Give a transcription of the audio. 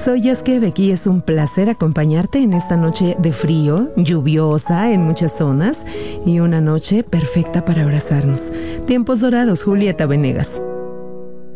Soy Yaskevek y es un placer acompañarte en esta noche de frío, lluviosa en muchas zonas y una noche perfecta para abrazarnos. Tiempos dorados, Julieta Venegas.